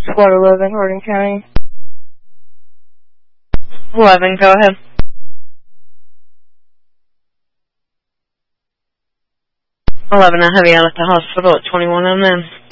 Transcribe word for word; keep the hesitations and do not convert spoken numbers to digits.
Squad eleven, Hardin County. eleven, go ahead. eleven, I have you out at the hospital at twenty-one oh nine.